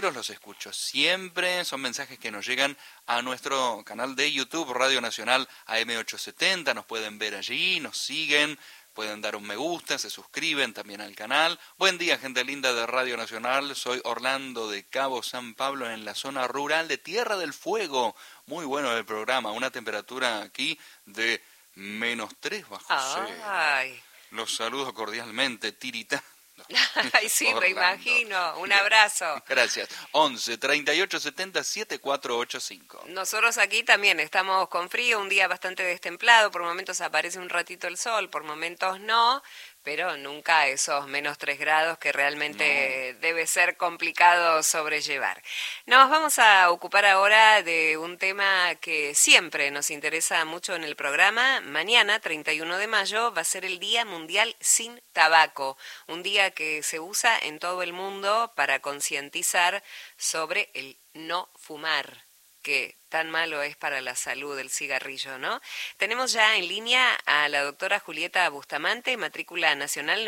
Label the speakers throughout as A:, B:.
A: tabaqueros los escucho siempre, son mensajes que nos llegan a nuestro canal de YouTube, Radio Nacional AM870, nos pueden ver allí, nos siguen, pueden dar un me gusta, se suscriben también al canal. Buen día, gente linda de Radio Nacional, soy Orlando de Cabo San Pablo, en la zona rural de Tierra del Fuego. Muy bueno el programa, una temperatura aquí de -3 bajo cero. Los saludo cordialmente, Tirita.
B: Ay, sí, Orlando. Me imagino. Un abrazo.
A: Gracias. 11 38 70 7485.
B: Nosotros aquí también estamos con frío, un día bastante destemplado, por momentos aparece un ratito el sol, por momentos no, pero nunca esos -3 grados que realmente debe ser complicado sobrellevar. Nos vamos a ocupar ahora de un tema que siempre nos interesa mucho en el programa. Mañana, 31 de mayo, va a ser el Día Mundial Sin Tabaco, un día que se usa en todo el mundo para concientizar sobre el no fumar, que tan malo es para la salud el cigarrillo, ¿no? Tenemos ya en línea a la doctora Julieta Bustamante, matrícula nacional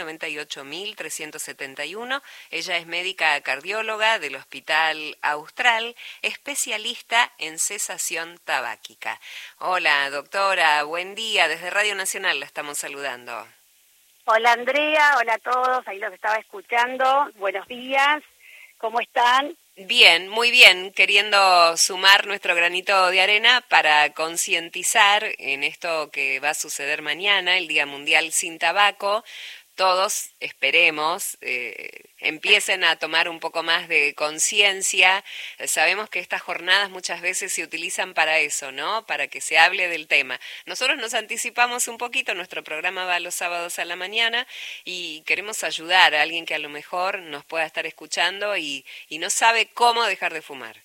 B: 98.371. Ella es médica cardióloga del Hospital Austral, especialista en cesación tabáquica. Hola, doctora, buen día. Desde Radio Nacional la estamos saludando.
C: Hola, Andrea. Hola a todos. Ahí los estaba escuchando. Buenos días. ¿Cómo están?
B: Bien, muy bien, queriendo sumar nuestro granito de arena para concientizar en esto que va a suceder mañana, el Día Mundial Sin Tabaco. Todos, esperemos, empiecen a tomar un poco más de conciencia. Sabemos que estas jornadas muchas veces se utilizan para eso, ¿no? Para que se hable del tema. Nosotros nos anticipamos un poquito, nuestro programa va los sábados a la mañana y queremos ayudar a alguien que a lo mejor nos pueda estar escuchando y no sabe cómo dejar de fumar.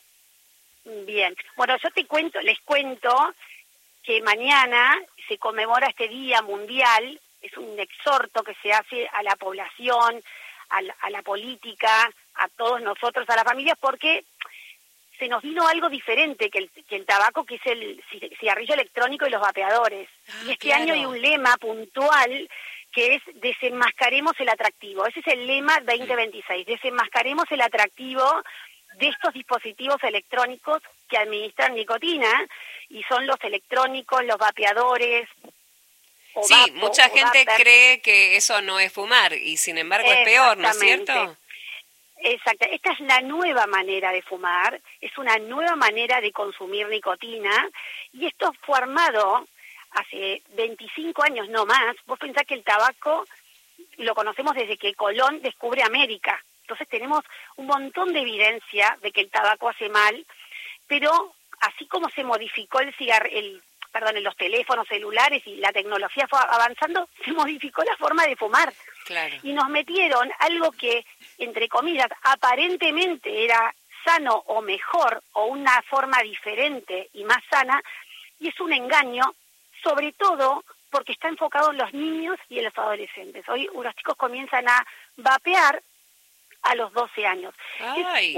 C: Bien, bueno, yo les cuento que mañana se conmemora este Día Mundial. Es un exhorto que se hace a la población, a la política, a todos nosotros, a las familias, porque se nos vino algo diferente que el tabaco, que es el cigarrillo electrónico y los vapeadores. Y este año hay un lema puntual que es desenmascaremos el atractivo. Ese es el lema 2026, desenmascaremos el atractivo de estos dispositivos electrónicos que administran nicotina, y son los electrónicos, los vapeadores.
B: Sí, mucha gente cree que eso no es fumar y sin embargo es peor, ¿no es cierto?
C: Exacto. Esta es la nueva manera de fumar, es una nueva manera de consumir nicotina, y esto fue armado hace 25 años, no más. Vos pensás que el tabaco lo conocemos desde que Colón descubre América, entonces tenemos un montón de evidencia de que el tabaco hace mal, pero así como se modificó en los teléfonos celulares y la tecnología fue avanzando, se modificó la forma de fumar.
B: Claro.
C: Y nos metieron algo que, entre comillas, aparentemente era sano o mejor, o una forma diferente y más sana, y es un engaño, sobre todo porque está enfocado en los niños y en los adolescentes. Hoy los chicos comienzan a vapear a los 12 años.
B: ¡Ay,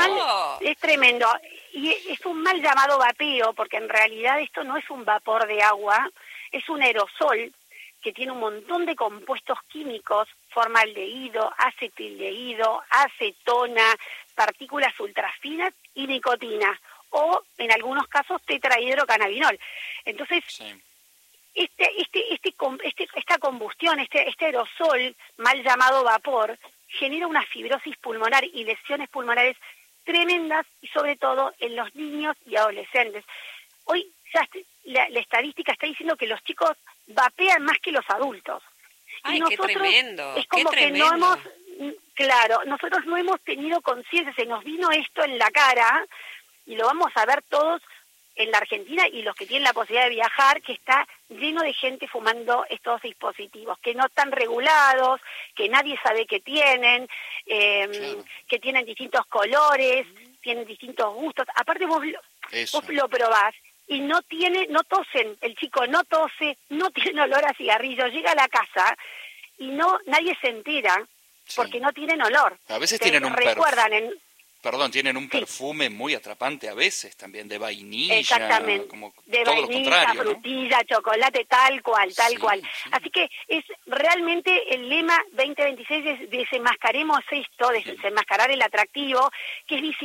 C: es tremendo. Y es un mal llamado vapeo, porque en realidad esto no es un vapor de agua, es un aerosol que tiene un montón de compuestos químicos, formaldehído, acetildehído, acetona, partículas ultrafinas y nicotina, o en algunos casos tetrahidrocannabinol. Entonces, esta combustión, este aerosol, mal llamado vapor, genera una fibrosis pulmonar y lesiones pulmonares tremendas, y sobre todo en los niños y adolescentes. Hoy ya la estadística está diciendo que los chicos vapean más que los adultos.
B: ¡Ay,
C: y nosotros,
B: qué tremendo!
C: Es como que nosotros no hemos tenido conciencia, se nos vino esto en la cara, y lo vamos a ver todos en la Argentina, y los que tienen la posibilidad de viajar, que está lleno de gente fumando estos dispositivos, que no están regulados, que nadie sabe que tienen, que tienen distintos colores, tienen distintos gustos. Aparte vos lo probás y no tosen, el chico no tose, no tiene olor a cigarrillo, llega a la casa y nadie se entera porque no tienen olor.
A: A veces tienen un perfume muy atrapante, a veces también de vainilla.
C: Exactamente,
A: como
C: de
A: todo
C: vainilla,
A: lo
C: frutilla, chocolate, tal cual. Así que es realmente el lema 2026 es desenmascaremos esto, desenmascarar el atractivo, que es